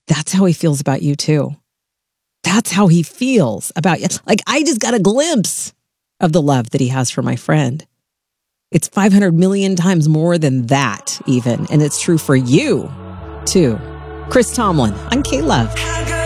That's how he feels about you too. That's how he feels about you. Like, I just got a glimpse of the love that he has for my friend. It's 500 million times more than that, even. And it's true for you, too. Chris Tomlin on K-Love.